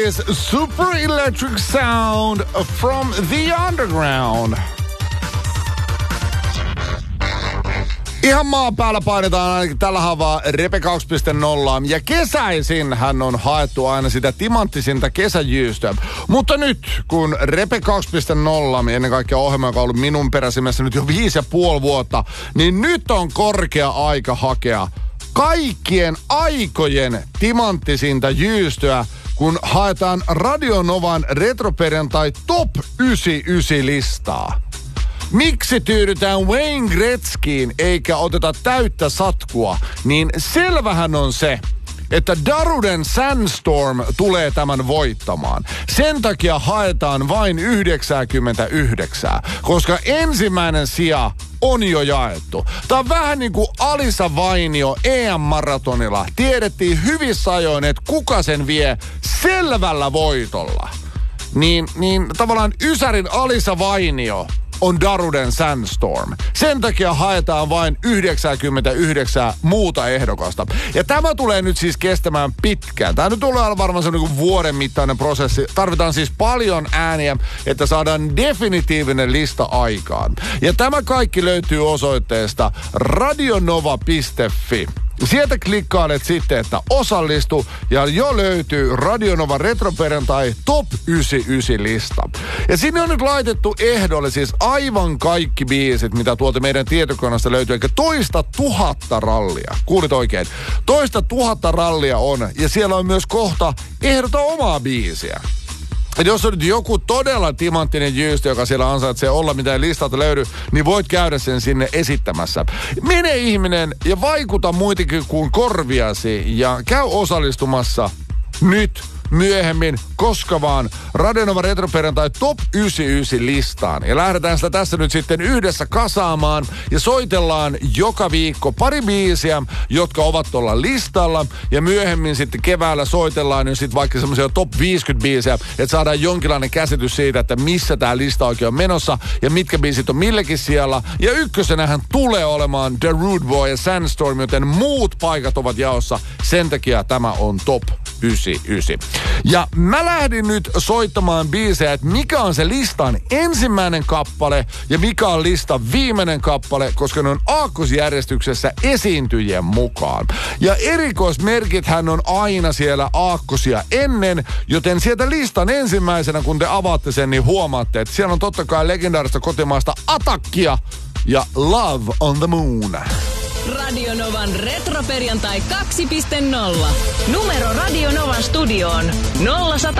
Is super electric sound from the underground. Ihan maan päällä painetaan ainakin tällä havaa Repe 2.0. Ja kesäisin hän on haettu aina sitä timanttisinta kesäjyystöä. Mutta nyt, kun Repe 2.0, ennen kaikkea ohjelma, joka on ollut minun peräsimessä nyt jo 5,5 vuotta, niin nyt on korkea aika hakea kaikkien aikojen timanttisinta jyystöä, kun haetaan Radio Novan retroperjantai Top 99 listaa. Miksi tyydytään Wayne Gretzkyin eikä oteta täyttä satkua, niin selvähän on se, että Daruden Sandstorm tulee tämän voittamaan. Sen takia haetaan vain 99, koska ensimmäinen sija on jo jaettu. Tää on vähän niin kuin Alisa Vainio EM-maratonilla. Tiedettiin hyvissä ajoin, että kuka sen vie selvällä voitolla. Niin tavallaan Ysärin Alisa Vainio on Daruden Sandstorm. Sen takia haetaan vain 99 muuta ehdokasta. Ja tämä tulee nyt siis kestämään pitkään. Tämä nyt tulee olla varmaan se niin vuoden mittainen prosessi. Tarvitaan siis paljon ääniä, että saadaan definitiivinen lista aikaan. Ja tämä kaikki löytyy osoitteesta radionova.fi. Sieltä klikkailet sitten, että osallistu ja jo löytyy Radio Nova retroperjantai Top 99 lista. Ja sinne on nyt laitettu ehdolle siis aivan kaikki biisit, mitä tuolta meidän tietokoneesta löytyy. Eli 100 000 rallia. Kuulit oikein. 100 000 rallia on ja siellä on myös kohta ehdota omaa biisiä. Eli jos on nyt joku todella timanttinen jyystö, joka siellä ansaitsee olla, mitä ei listalta löydy, niin voit käydä sen sinne esittämässä. Mene ihminen ja vaikuta muitakin kuin korviasi ja käy osallistumassa nyt, myöhemmin, koska vaan Radio Nova retroperjantai Top 99 listaan. Ja lähdetään sitä tässä nyt sitten yhdessä kasaamaan ja soitellaan joka viikko pari biisiä, jotka ovat tuolla listalla. Ja myöhemmin sitten keväällä soitellaan nyt sitten vaikka semmoisia Top 50 biisiä, että saadaan jonkinlainen käsitys siitä, että missä tää lista oikein on menossa ja mitkä biisit on milläkin siellä. Ja ykkösenähän tulee olemaan The Rude Boy ja Sandstorm, joten muut paikat ovat jaossa. Sen takia tämä on Top 99. Ja mä lähdin nyt soittamaan biisejä, että mikä on se listan ensimmäinen kappale ja mikä on listan viimeinen kappale, koska ne on aakkosjärjestyksessä esiintyjien mukaan. Ja erikoismerkithän on aina siellä aakkosia ennen, joten sieltä listan ensimmäisenä, kun te avaatte sen, niin huomaatte, että siellä on totta kai legendaarista kotimaista Atakkia ja Love on the Moon. Radio Novan retroperjantai 2.0. Numero Radio Novan studioon 0100